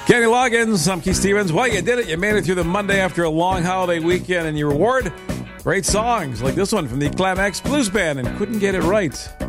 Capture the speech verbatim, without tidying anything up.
Kenny Loggins, I'm Keith Stevens. Well, you did it. You made it through the Monday after a long holiday weekend, and your reward, great songs like this one from the Climax Blues Band, and couldn't get it right.